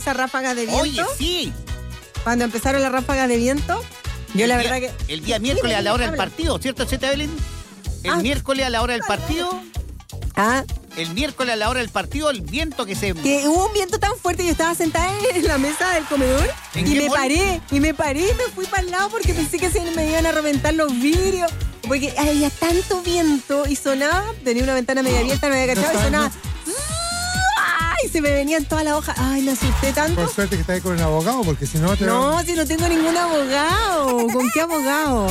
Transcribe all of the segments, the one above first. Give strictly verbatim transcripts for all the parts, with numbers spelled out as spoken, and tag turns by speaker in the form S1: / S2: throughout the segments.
S1: esas ráfagas de viento.
S2: Oye, sí.
S1: Cuando empezaron las ráfagas de viento, yo
S2: el
S1: la
S2: día,
S1: verdad que...
S2: El día miércoles a la hora del partido, ¿cierto, Cheta Evelyn? El
S1: Ah.
S2: miércoles a la hora del partido...
S1: Ah,
S2: El miércoles a la hora del partido, el viento que se...
S1: que hubo un viento tan fuerte, yo estaba sentada en la mesa del comedor
S2: ¿En
S1: y
S2: qué
S1: me
S2: mall?
S1: paré, y me paré y me fui para el lado porque pensé que se me iban a reventar los vidrios. Porque había tanto viento y sonaba, tenía una ventana media abierta, no había cachado, y sonaba... ¡Ay! Se me venían todas las hojas. Ay, me asusté tanto.
S3: Por suerte que estás ahí con el abogado, porque si no te...
S1: No, si no tengo ningún abogado. ¿Con qué abogado?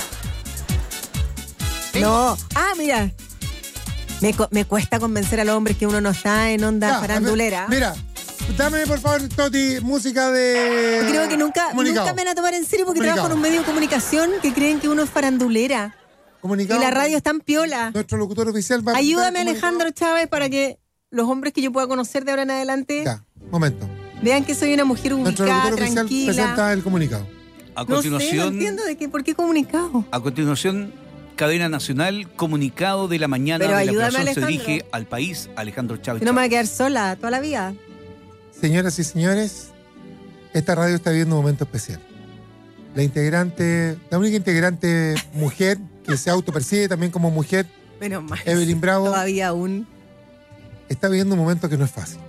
S1: No. Ah, mira. Me, cu- me cuesta convencer a los hombres que uno no está en onda
S3: Ya,
S1: farandulera.
S3: a ver, Mira, dame por favor, Toti, música de...
S1: Creo que nunca,
S3: Comunicado.
S1: nunca me van a tomar en serio porque
S3: Comunicado.
S1: trabajo en un medio de comunicación que creen que uno es farandulera.
S3: Comunicado.
S1: Y la radio es tan piola.
S3: Nuestro locutor oficial va a...
S1: Ayúdame,
S3: comunicado.
S1: Alejandro Chávez, para que los hombres que yo pueda conocer de ahora en adelante
S3: Ya, momento.
S1: vean que soy una mujer
S3: Nuestro
S1: ubicada,
S3: locutor oficial
S1: tranquila.
S3: presenta el comunicado.
S2: A
S1: No sé, no
S2: continuación,
S1: entiendo de qué, por qué comunicado.
S2: a continuación, cadena nacional, comunicado de la mañana
S1: Pero
S2: de la
S1: ayúdame,
S2: Razón se
S1: Alejandro.
S2: dirige al país, Alejandro Chávez.
S1: Si no me voy a
S2: Chávez.
S1: quedar sola toda la vida.
S3: Señoras y señores, esta radio está viviendo un momento especial. La integrante, la única integrante mujer que se autopercibe también como mujer,
S1: Menos mal.
S3: Evelyn Bravo,
S1: Todavía aún.
S3: está viviendo un momento que no es fácil.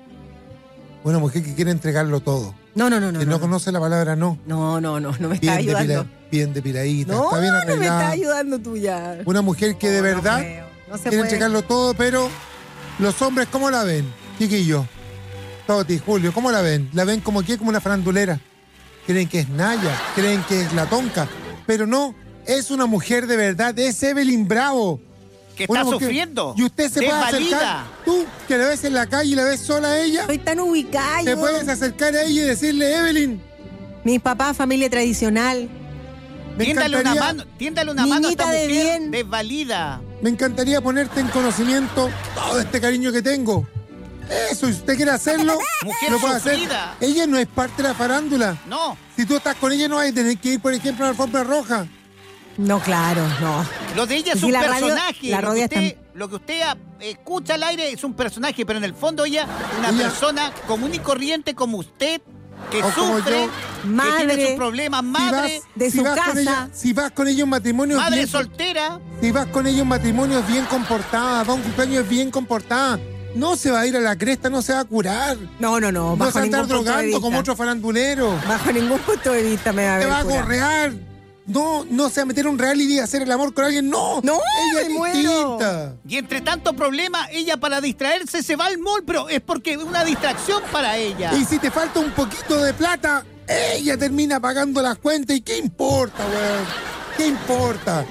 S3: Una mujer que quiere entregarlo todo,
S1: No, no, no, no.
S3: que no,
S1: no,
S3: conoce la palabra no.
S1: no, no, no, no me está
S3: Bien, depila-
S1: ayudando.
S3: bien depiladita,
S1: No,
S3: está bien
S1: no me está
S3: arreglada.
S1: ayudando tú ya.
S3: Una mujer que de
S1: No, no
S3: verdad
S1: puedo, no se
S3: quiere
S1: puede.
S3: entregarlo todo, pero los hombres, ¿cómo la ven? Chiquillo, Toti, Julio, ¿cómo la ven? ¿La ven como qué? Como una farandulera. Creen que es Naya, creen que es la tonca, pero no, es una mujer de verdad, es Evelyn Bravo.
S2: Que
S3: Una
S2: está
S3: mujer-
S2: sufriendo.
S3: Y usted se puede
S2: Desvalida.
S3: acercar, tú que la ves en la calle y la ves sola a ella,
S1: Estoy tan ubicada.
S3: te
S1: yo.
S3: puedes acercar a ella y decirle, Evelyn,
S1: Mis papás, familia tradicional.
S3: me
S2: Tiéndale una
S3: encantaría,
S2: mano, tiéndale una mano a esta
S1: Niñita de
S2: mujer
S1: bien.
S2: desvalida.
S3: me encantaría ponerte en conocimiento todo este cariño que tengo. Eso, si usted quiere hacerlo,
S2: Mujer
S3: lo puede hacer.
S2: sufrida.
S3: Ella no es parte de la farándula.
S2: No,
S3: Si tú estás con ella, no vas a tener que ir, por ejemplo, a la alfombra roja.
S1: No, claro, no.
S2: lo de ella es
S1: Si
S2: un
S1: la radio-
S2: personaje.
S1: la
S2: lo, que
S1: radio
S2: usted,
S1: está-
S2: lo que usted ah, escucha al aire es un personaje, pero en el fondo ella es una
S3: Ella-
S2: persona común y corriente como usted, que
S3: O como
S2: sufre,
S3: yo.
S2: que
S1: Madre.
S2: tiene sus problemas, madre,
S3: si vas,
S1: de
S3: si
S1: su
S3: vas con
S1: casa.
S3: ella, si vas con ella a un matrimonio
S2: madre
S3: bien,
S2: soltera.
S3: si vas con ella a un matrimonio bien comportada, va a un cumpleaños bien comportada, no se va a ir a la cresta, no se va a curar.
S1: No, no, no.
S3: No
S1: Bajo
S3: se va a
S1: ningún
S3: andar
S1: punto de
S3: drogando
S1: vista.
S3: como otro farandulero.
S1: Bajo ningún punto de vista me va a
S3: Te
S1: ver.
S3: va a
S1: curar.
S3: gorrear. No, no se va a meter en un reality y hacer el amor con alguien. No,
S1: No,
S3: ella es
S1: me muero.
S3: distinta.
S2: Y entre tanto problema, ella para distraerse se va al mall, pero es porque es una distracción para ella.
S3: Y si te falta un poquito de plata, ella termina pagando las cuentas. ¿Y qué importa, weón? ¿Qué importa?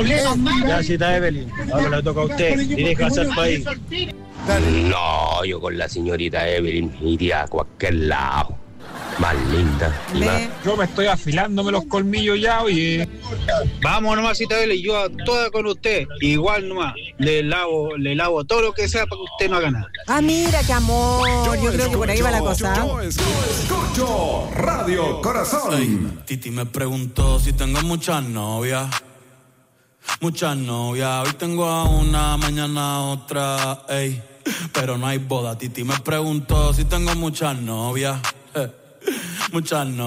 S4: Ya cita Evelyn, ahora le toca a usted, diríjase al país.
S3: Dale.
S5: No, yo con la señorita Evelyn iría a cualquier lado. Más linda y más...
S1: Me-
S4: Yo me estoy afilándome los colmillos ya, oye. Vamos nomás, cita Evelyn, yo a toda con usted, igual nomás. Le lavo, le lavo todo lo que sea para que usted no haga nada.
S1: Ah, mira, qué amor. Yo creo que por ahí va la cosa.
S6: Yo escucho Radio Corazón.
S7: Ey, Titi me preguntó si tengo muchas novias. Muchas novias. Hoy tengo a una, mañana a otra. Ey, pero no hay boda. Titi me preguntó si tengo muchas novias. Muchas novias.